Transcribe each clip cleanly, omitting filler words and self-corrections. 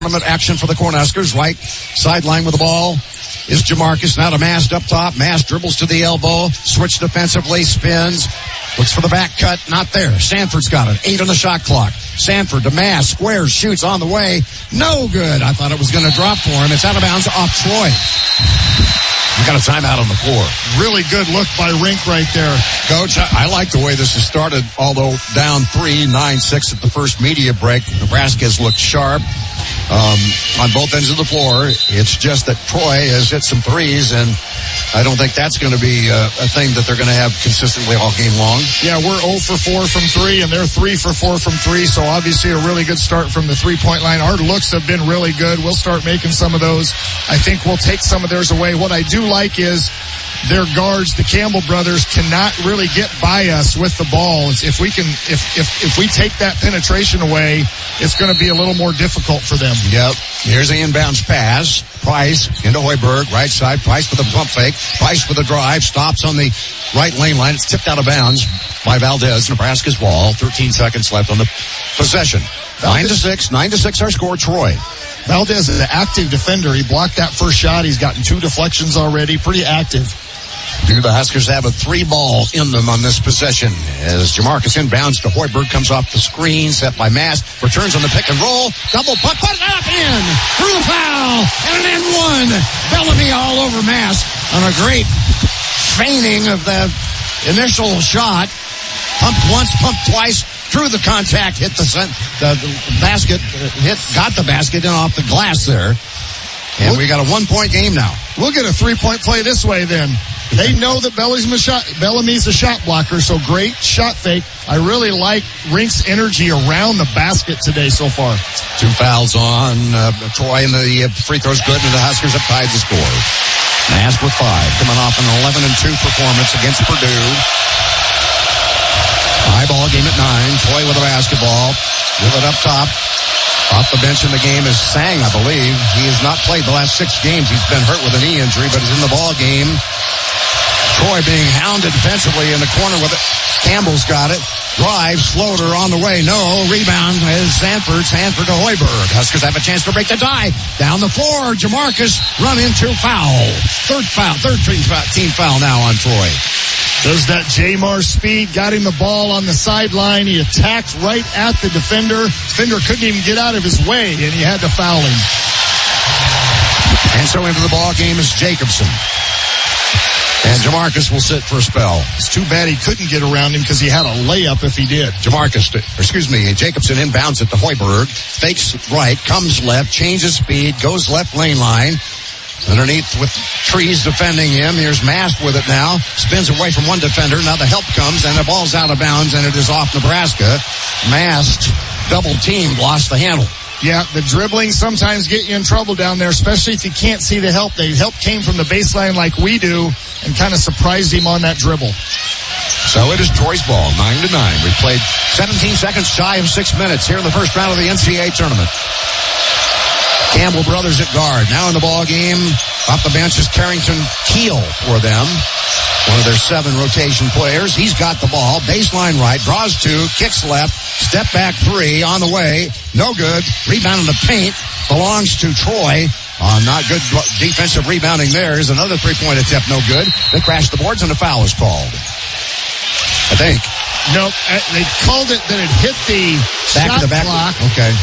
Action for the Cornhuskers. Right sideline with the ball is Jamarcus. Now to Mast up top. Mast dribbles to the elbow. Switch defensively. Spins. Looks for the back cut. Not there. Sanford's got it. 8 on the shot clock. Sanford to Mast. Squares. Shoots on the way. No good. I thought it was going to drop for him. It's out of bounds off Troy. We got a timeout on the floor. Really good look by Rink right there. Coach, I like the way this has started, although down 3, 9-6 at the first media break. Nebraska has looked sharp on both ends of the floor. It's just that Troy has hit some threes, and I don't think that's going to be a thing that they're going to have consistently all game long. Yeah, we're 0 for 4 from 3, and they're 3 for 4 from 3, so obviously a really good start from the three-point line. Our looks have been really good. We'll start making some of those. I think we'll take some of theirs away. What I do like is their guards, the Campbell brothers, cannot really get by us with the ball. If we take that penetration away, it's going to be a little more difficult for them. Yep. Here's the inbounds pass. Price into Hoiberg, right side. Price with a pump fake. Price with a drive. Stops on the right lane line. It's tipped out of bounds by Valdez. Nebraska's ball. 13 seconds left on the possession. 9-6 our score, Troy. Valdez is an active defender. He blocked that first shot. He's gotten 2 deflections already. Pretty active. The Huskers have a 3-ball in them on this possession as Jamarcus inbounds to Hoiberg, comes off the screen, set by Mast, returns on the pick and roll, double putt, put it up in, through the foul, and an N1. Bellamy all over Mast on a great feigning of the initial shot. Pumped once, pumped twice, through the contact, hit the basket, got the basket in off the glass there. And we got a 1-point game now. We'll get a 3-point play this way then. They know that Bellamy's a shot blocker, so great shot fake. I really like Rink's energy around the basket today so far. 2 fouls on Troy, and the free throw's good, and the Huskers have tied the score. Mast with 5, coming off an 11-2 performance against Purdue. High ball game at 9. Troy with the basketball. With it up top. Off the bench in the game is Sang, I believe. He has not played the last 6 games. He's been hurt with a knee injury, but he's in the ball game. Troy being hounded defensively in the corner with it. Campbell's got it. Drives, floater on the way. No. Rebound is Sanford. Sanford to Hoiberg. Huskers have a chance to break the tie. Down the floor. Jamarcus run into foul. Third team foul now on Troy. There's that Jamar speed. Got him the ball on the sideline. He attacked right at the defender. Defender couldn't even get out of his way, and he had to foul him. And so into the ball game is Jacobson. And Jamarcus will sit for a spell. It's too bad he couldn't get around him because he had a layup if he did. Jacobson inbounds it to Hoiberg. Fakes right, comes left, changes speed, goes left lane line. Underneath with trees defending him. Here's Mast with it now. Spins away from one defender. Now the help comes, and the ball's out of bounds, and it is off Nebraska. Mast, double teamed, lost the handle. Yeah, the dribbling sometimes get you in trouble down there, especially if you can't see the help. The help came from the baseline like we do and kind of surprised him on that dribble. So it is Troy's ball, 9-9. We played 17 seconds shy of 6 minutes here in the first round of the NCAA tournament. Campbell brothers at guard. Now in the ball game, off the bench is Carrington Keel for them. One of their 7 rotation players. He's got the ball. Baseline right. Draws 2. Kicks left. Step back 3 on the way. No good. Rebound in the paint. Belongs to Troy. Not good defensive rebounding there. Here's another 3-point attempt. No good. They crash the boards and a foul is called. I think. No, they called it that it hit the shot clock. Okay.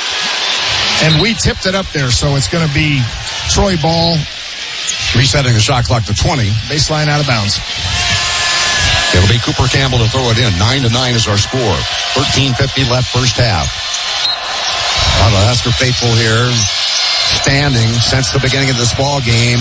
And we tipped it up there, so it's going to be Troy ball. Resetting the shot clock to 20. Baseline out of bounds. It'll be Cooper Campbell to throw it in. 9-9 is our score. 13:50 left first half. The Husker faithful here, standing since the beginning of this ball game.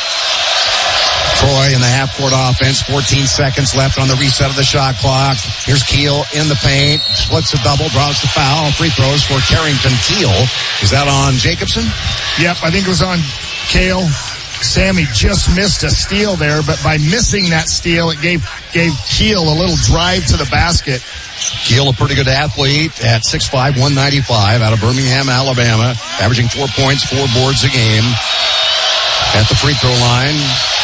Troy in the half-court offense. 14 seconds left on the reset of the shot clock. Here's Keel in the paint. Splits a double, draws the foul. Free throws for Carrington Keel. Is that on Jacobson? Yep, I think it was on Kale. Sammy just missed a steal there, but by missing that steal, it gave Keel a little drive to the basket. Keel, a pretty good athlete at 6'5", 195, out of Birmingham, Alabama, averaging 4 points, 4 boards a game. At the free throw line,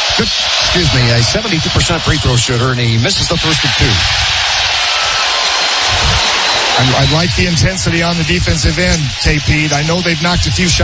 a 72% free throw shooter, and he misses the first of 2. I like the intensity on the defensive end, KP. I know they've knocked a few shots